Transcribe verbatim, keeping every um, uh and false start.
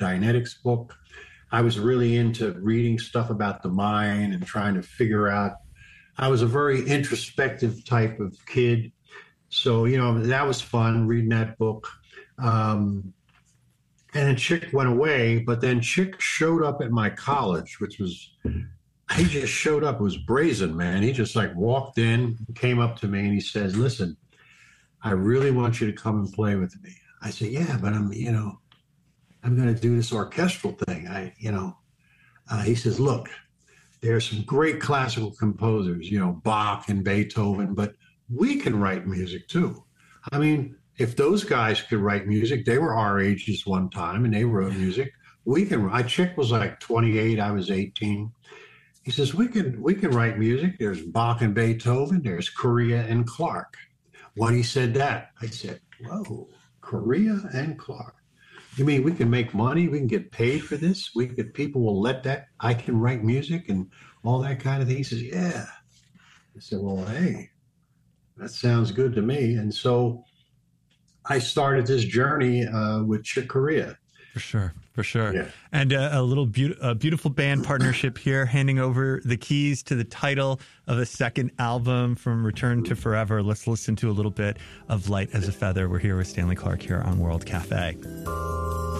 Dianetics book. I was really into reading stuff about the mind and trying to figure out. I was a very introspective type of kid. So, you know, that was fun reading that book. Um, and then Chick went away, but then Chick showed up at my college, which was, he just showed up. It was brazen, man. He just like walked in, came up to me and he says, listen, I really want you to come and play with me. I said, yeah, but I'm, you know, I'm going to do this orchestral thing. I, you know, uh, he says, look, there are some great classical composers, you know, Bach and Beethoven, but we can write music too. I mean, if those guys could write music, they were our ages one time and they wrote music. We can. I Chick was like twenty-eight. I was eighteen. He says we can we can write music. There's Bach and Beethoven. There's Correa and Clark. When he said that, I said, "Whoa, Correa and Clark. You mean we can make money? We can get paid for this? We could. People will let that. I can write music and all that kind of thing." He says, "Yeah." I said, "Well, hey, that sounds good to me." And so I started this journey uh, with Chick Corea. For sure, for sure. Yeah. And uh, a little be- a beautiful band partnership here, handing over the keys to the title of a second album from Return to Forever. Let's listen to a little bit of Light as a Feather. We're here with Stanley Clarke here on World Cafe.